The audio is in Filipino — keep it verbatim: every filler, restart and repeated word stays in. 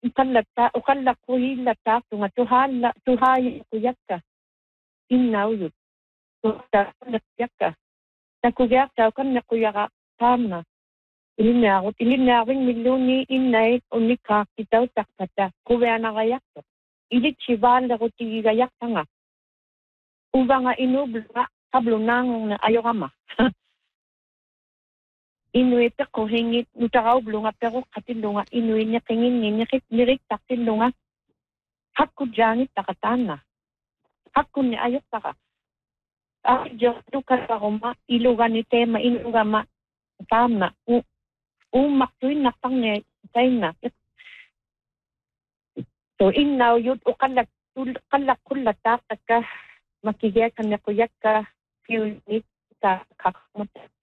ukallata ukallakuhillata tunga tuhalla tuhayi kuyakka innauyut tuta yakka takuyakka ukanna kuyaga tamna ilinaagut ilinaawing milluni innai unikka kitau takpata kuweanagayakto ilitsivaallegutigigayaktanga uvanga inublunga kablunangong na ayogama inuit ko hingit nutagaw blunga pero katilunga inuit niya kingin niya nirik taktilunga hakku jangit takatana hakku ni ayok taka ay jotu karagoma ilugan ni tema inugama tamna u umaktuin nakang ne taina so innaw yut ukalak kalak kullata ka makigya kan yakuyaka unit ka kakamot